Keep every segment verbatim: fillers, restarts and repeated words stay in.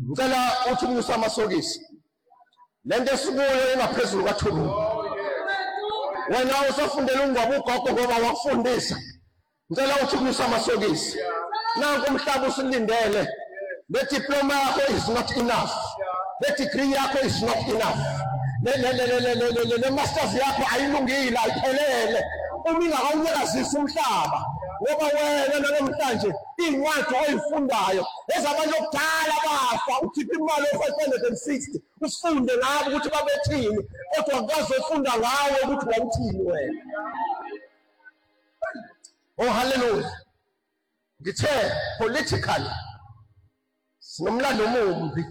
ngicela uthi unyusa amasokisi lento esikuyo engaphezulu kaThulu wena usafundela ungwaba ugogo ngoba wakufundisa ngicela uthi unyusa amasokisi nanku umhlaba usilindele le diploma yakho is not enough le degree yakho is not enough le le le le le le masters yakho ayilungile ayiphelele uma ingakawunyakazisa umhlaba ngoba wena namhlanje incwadi oyifundayo ezabantu okudala bafa ukhipha imali five hundred sixty ufunde ngabo ukuthi babethini kodwa akwazi ukufunda ngawe ukuthi wawuthini wena. Oh hallelujah. Ngithe politically sinomlando omumbi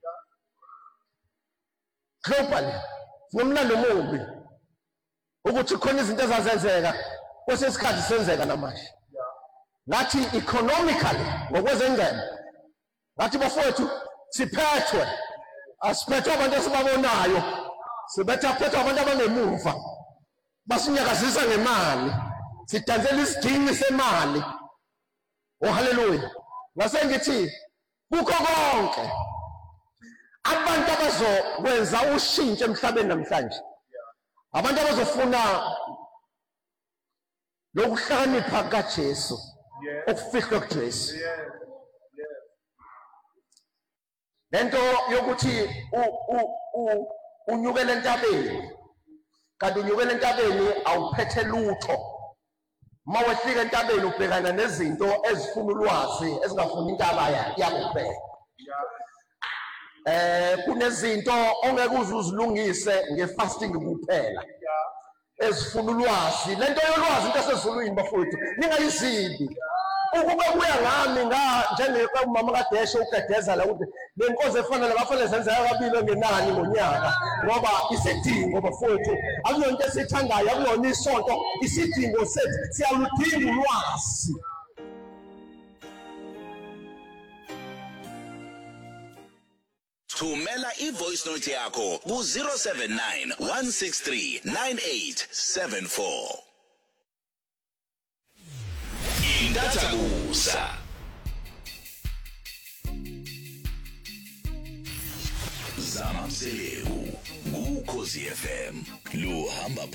globally sinomlando omumbi ukuthi khona izinto ezazenzeka kwesesikhathi senzeka namanje ngathi economically ngokwezengene ngathi bafowethu siphethwe asiphethwe abantu esibabonayo sibethephethwe abantu abangemuva basinyakazisa ngemali sidanzela isidingo semali. Oh hallelujah. Ngase ngithi kukho konke abantu abazokwenza ushintsho emhlabeni namhlanje abantu abazofuna lokuhlakanipha kaJesu okufihlwe kuJesu lento yokuthi unyukele entabeni kanti unyukele entabeni awuphethe lutho mawefika entabeni ubhekana nezinto ezifuna ulwazi ezingafuni intaba yakho kuphela eh kunezinto ongeke uzuzilungise ngefasting kuphela ezifuna ulwazi lento yolwazi into esezulwini bafowethu ningayizibi ukube kuya ngami nga njengeka umama kaDeshe ukadeza la ukuthi lenkozi efana labafana zenzeka kabili ngenani ngonyaka ngoba isidingo bafowethu akuyonto esithandayo akuyona isonto isidingo sethu siyaludinga ulwazi. Thumela ivoice note yakho ku zero seven nine one six three nine eight seven four. Indathakusa Zamamseleku Ukhozi F M Luhamba